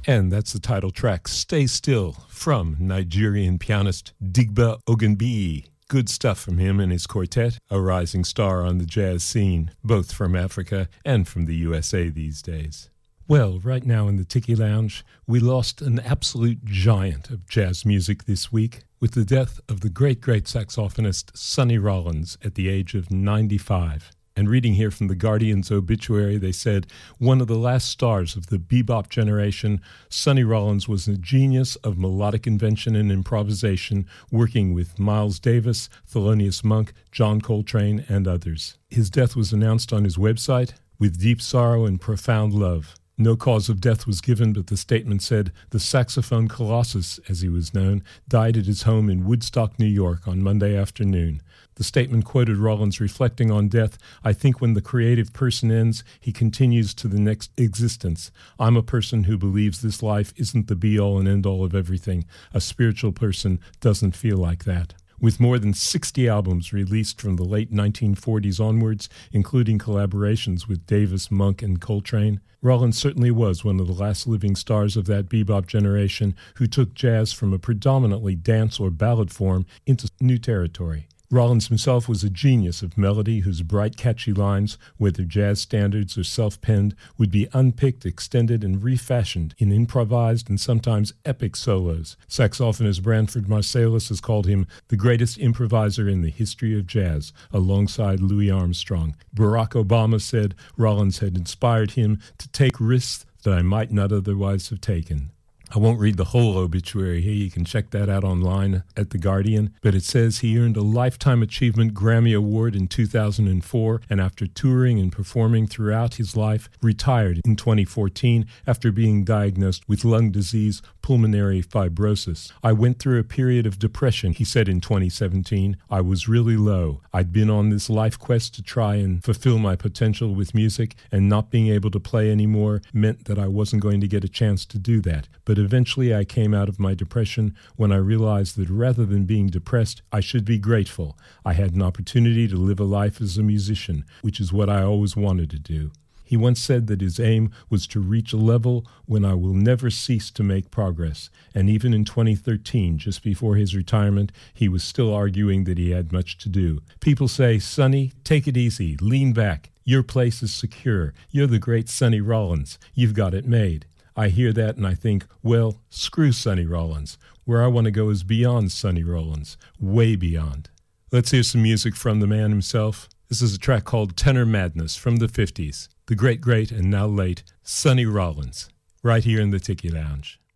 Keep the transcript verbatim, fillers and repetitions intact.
And that's the title track, Stay Still, from Nigerian pianist Digba Ogunbiyi. Good stuff from him and his quartet, a rising star on the jazz scene, both from Africa and from the U S A these days. Well, right now in the Tiki Lounge, we lost an absolute giant of jazz music this week with the death of the great, great saxophonist Sonny Rollins at the age of ninety-five. And reading here from the Guardian's obituary, they said, one of the last stars of the bebop generation, Sonny Rollins was a genius of melodic invention and improvisation, working with Miles Davis, Thelonious Monk, John Coltrane, and others. His death was announced on his website, with deep sorrow and profound love. No cause of death was given, but the statement said the saxophone colossus, as he was known, died at his home in Woodstock, New York on Monday afternoon. The statement quoted Rollins reflecting on death, "I think when the creative person ends, he continues to the next existence. I'm a person who believes this life isn't the be-all and end-all of everything. A spiritual person doesn't feel like that." With more than sixty albums released from the late nineteen forties onwards, including collaborations with Davis, Monk, and Coltrane, Rollins certainly was one of the last living stars of that bebop generation who took jazz from a predominantly dance or ballad form into new territory. Rollins himself was a genius of melody whose bright, catchy lines, whether jazz standards or self-penned, would be unpicked, extended, and refashioned in improvised and sometimes epic solos. Saxophonist Branford Marsalis has called him the greatest improviser in the history of jazz, alongside Louis Armstrong. Barack Obama said Rollins had inspired him to take risks that I might not otherwise have taken. I won't read the whole obituary here. You can check that out online at The Guardian. But it says he earned a Lifetime Achievement Grammy Award in two thousand four, and after touring and performing throughout his life, retired in twenty fourteen after being diagnosed with lung disease, pulmonary fibrosis. "I went through a period of depression," he said in twenty seventeen. "I was really low. I'd been on this life quest to try and fulfill my potential with music, and not being able to play anymore meant that I wasn't going to get a chance to do that. But eventually I came out of my depression when I realized that rather than being depressed, I should be grateful. I had an opportunity to live a life as a musician, which is what I always wanted to do." He once said that his aim was to reach a level when I will never cease to make progress. And even in twenty thirteen, just before his retirement, he was still arguing that he had much to do. People say, "Sonny, take it easy, lean back. Your place is secure. You're the great Sonny Rollins. You've got it made." I hear that and I think, well, screw Sonny Rollins. Where I want to go is beyond Sonny Rollins, way beyond. Let's hear some music from the man himself. This is a track called Tenor Madness from the fifties. The great, great, and now late Sonny Rollins, right here in the Tiki Lounge.